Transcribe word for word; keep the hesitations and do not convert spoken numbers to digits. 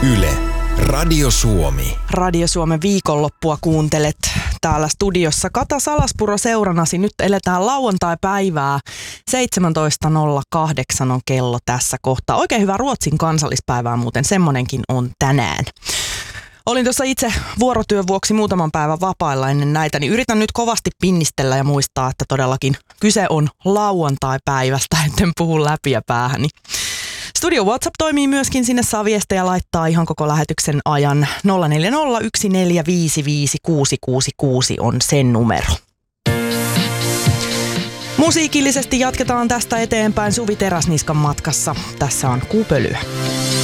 Yle, Radio Suomi. Radio Suomen viikonloppua kuuntelet täällä studiossa. Kata Salaspuro seuranasi. Nyt eletään lauantai-päivää. seitsemäntoista nolla kahdeksan on kello tässä kohtaa. Oikein hyvää Ruotsin kansallispäivää muuten. Semmonenkin on tänään. Olin tuossa itse vuorotyön vuoksi muutaman päivän vapailla ennen näitä, niin yritän nyt kovasti pinnistellä ja muistaa, että todellakin kyse on lauantai-päivästä, etten puhu läpi ja päähäni. Studio WhatsApp toimii myöskin, sinne saa viestejä laittaa ihan koko lähetyksen ajan. nolla neljä nolla yksi neljä viisi viisi kuusi kuusi kuusi on sen numero. Musiikillisesti jatketaan tästä eteenpäin Suvi Teräsniskan matkassa. Tässä on Kuupölyä.